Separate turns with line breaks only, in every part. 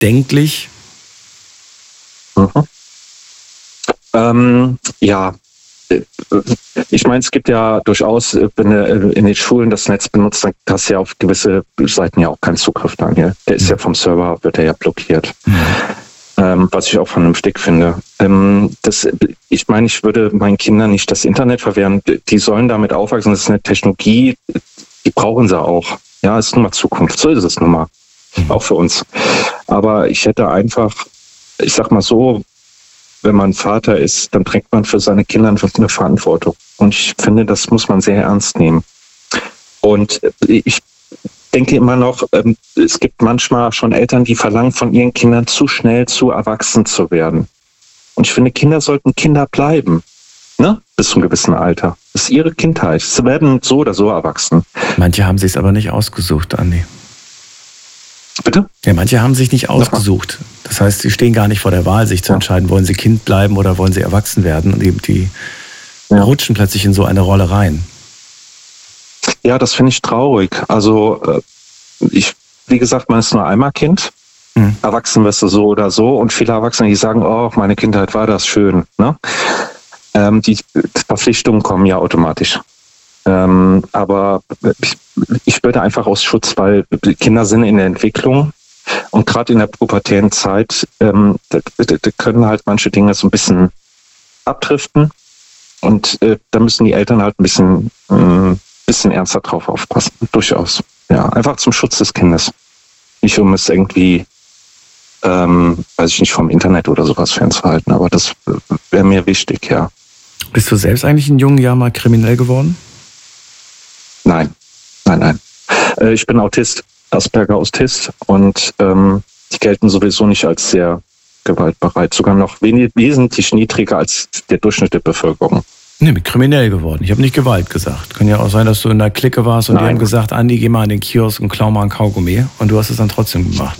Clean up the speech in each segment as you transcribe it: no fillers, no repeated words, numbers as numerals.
bedenklich?
Ja, ich meine, es gibt ja durchaus, wenn du in den Schulen das Netz benutzt, dann hast du ja auf gewisse Seiten ja auch keinen Zugriff, Daniel. Der ist ja vom Server, wird er ja blockiert. Was ich auch vernünftig finde. Ich meine, ich würde meinen Kindern nicht das Internet verwehren. Die sollen damit aufwachsen. Das ist eine Technologie, die brauchen sie auch. Ja, ist nun mal Zukunft. So ist es nun mal. Auch für uns. Aber ich hätte einfach, ich sag mal so, wenn man Vater ist, dann trägt man für seine Kinder eine Verantwortung. Und ich finde, das muss man sehr ernst nehmen. Und ich denke immer noch, es gibt manchmal schon Eltern, die verlangen von ihren Kindern zu schnell zu erwachsen zu werden. Und ich finde, Kinder sollten Kinder bleiben, ne? Bis zu einem gewissen Alter. Das ist ihre Kindheit. Sie werden so oder so erwachsen.
Manche haben sich es aber nicht ausgesucht, Andi.
Bitte?
Ja, manche haben sich nicht ausgesucht. Das heißt, sie stehen gar nicht vor der Wahl, sich zu entscheiden, wollen sie Kind bleiben oder wollen sie erwachsen werden. Und die rutschen plötzlich in so eine Rolle rein.
Ja, das finde ich traurig. Also wie gesagt, man ist nur einmal Kind. Erwachsen wirst du so oder so. Und viele Erwachsene, die sagen, oh, meine Kindheit war das schön. Ne? Die Verpflichtungen kommen ja automatisch. Aber ich würde einfach aus Schutz, weil Kinder sind in der Entwicklung und gerade in der pubertären Zeit, da können halt manche Dinge so ein bisschen abdriften und da müssen die Eltern halt ein bisschen ernster drauf aufpassen. Durchaus. Ja, einfach zum Schutz des Kindes. Nicht um es irgendwie, weiß ich nicht, vom Internet oder sowas fernzuhalten, aber das wäre mir wichtig, ja.
Bist du selbst eigentlich in jungen Jahren mal kriminell geworden?
Nein. Ich bin Autist, Asperger-Autist und die gelten sowieso nicht als sehr gewaltbereit, sogar noch wesentlich niedriger als der Durchschnitt der Bevölkerung.
Nee, bin kriminell geworden. Ich habe nicht Gewalt gesagt. Kann ja auch sein, dass du in der Clique warst und die haben gesagt, Andi, geh mal in den Kiosk und klau mal ein Kaugummi und du hast es dann trotzdem gemacht.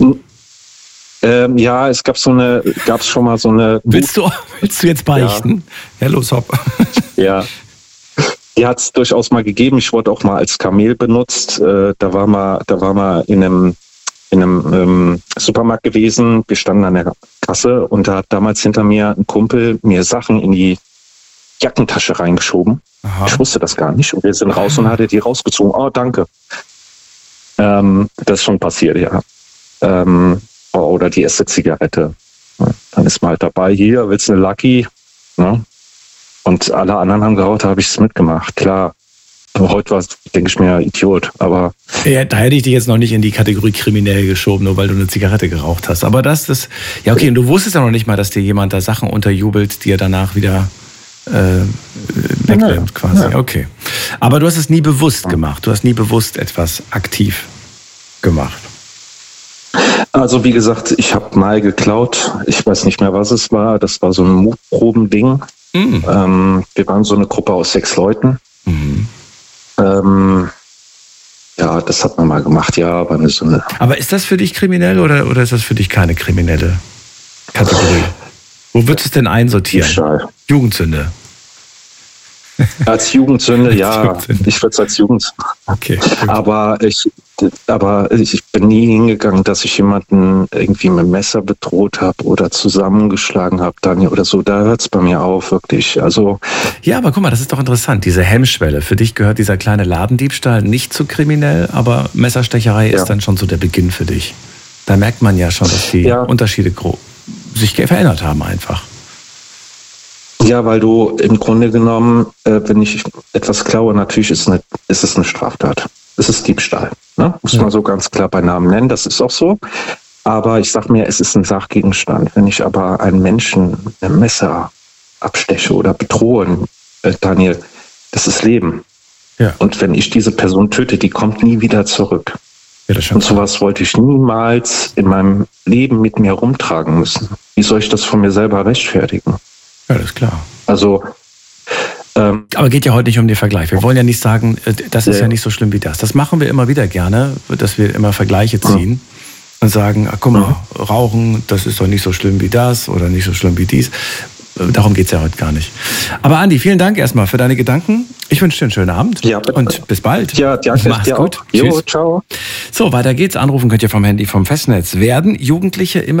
Ja, gab's schon mal so eine...
Willst du jetzt beichten? Ja, los, hopp.
Ja. Die hat es durchaus mal gegeben. Ich wurde auch mal als Kamel benutzt. Da war mal in einem Supermarkt gewesen. Wir standen an der Kasse und da hat damals hinter mir ein Kumpel mir Sachen in die Jackentasche reingeschoben. Aha. Ich wusste das gar nicht. Und wir sind raus und hatte die rausgezogen. Oh, danke. Das ist schon passiert, ja. Oder die erste Zigarette. Dann ist man halt dabei. Hier, willst du eine Lucky? Ja. Und alle anderen haben geraucht, da habe ich es mitgemacht. Klar, aber heute denke ich mir, Idiot. Aber
ja, da hätte ich dich jetzt noch nicht in die Kategorie kriminell geschoben, nur weil du eine Zigarette geraucht hast. Aber ja okay, und du wusstest ja noch nicht mal, dass dir jemand da Sachen unterjubelt, die er danach wieder wegnimmt quasi. Ja. Okay. Aber du hast es nie bewusst gemacht. Du hast nie bewusst etwas aktiv gemacht.
Also wie gesagt, ich habe mal geklaut. Ich weiß nicht mehr, was es war. Das war so ein Mutprobending. Wir waren so eine Gruppe aus 6 Leuten. Ja, das hat man mal gemacht, ja.
Aber ist das für dich kriminell oder ist das für dich keine kriminelle Kategorie? Wo würdest du es denn einsortieren?
Diebstahl.
Jugendsünde.
Als Jugendsünde, ja. Ich würde es als Jugendsünde.
Okay.
Aber ich bin nie hingegangen, dass ich jemanden irgendwie mit dem Messer bedroht habe oder zusammengeschlagen habe, Daniel, oder so. Da hört es bei mir auf, wirklich. Also.
Ja, aber guck mal, das ist doch interessant. Diese Hemmschwelle. Für dich gehört dieser kleine Ladendiebstahl nicht zu kriminell, aber Messerstecherei ist dann schon so der Beginn für dich. Da merkt man ja schon, dass die Unterschiede sich verändert haben einfach.
Ja, weil du im Grunde genommen, wenn ich etwas klaue, natürlich ist es eine Straftat. Es ist Diebstahl. Ne? Muss man so ganz klar bei Namen nennen, das ist auch so. Aber ich sag mir, es ist ein Sachgegenstand. Wenn ich aber einen Menschen mit einem Messer absteche oder bedrohe, Daniel, das ist Leben. Ja. Und wenn ich diese Person töte, die kommt nie wieder zurück. Ja, und sowas wollte ich niemals in meinem Leben mit mir rumtragen müssen. Wie soll ich das von mir selber rechtfertigen?
Ja, das ist klar.
Also,
aber geht ja heute nicht um den Vergleich. Wir wollen ja nicht sagen, das ist ja nicht so schlimm wie das. Das machen wir immer wieder gerne, dass wir immer Vergleiche ziehen und sagen, guck mal, Rauchen, das ist doch nicht so schlimm wie das oder nicht so schlimm wie dies. darum geht es ja heute gar nicht. Aber Andi, vielen Dank erstmal für deine Gedanken. Ich wünsche dir einen schönen Abend und bis bald.
Ja, danke.
Mach's gut.
Jo, ciao.
So, weiter geht's. Anrufen könnt ihr vom Handy vom Festnetz. Werden Jugendliche immer